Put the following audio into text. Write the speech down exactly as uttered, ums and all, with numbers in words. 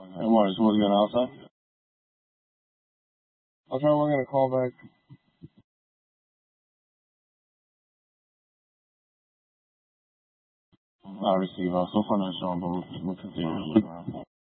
And what, is supposed to get outside? I'll try working a call back. I'll receive. Uh, so far not showing, but we'll, we'll continue to look around.